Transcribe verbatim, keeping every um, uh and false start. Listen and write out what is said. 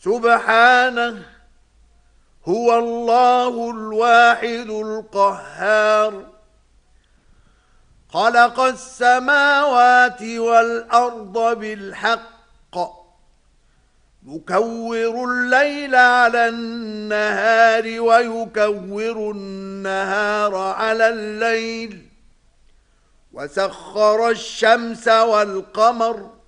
سبحانه هو الله الواحد القهار. خلق السماوات والأرض بالحق يكور الليل على النهار ويكور النهار على الليل وسخر الشمس والقمر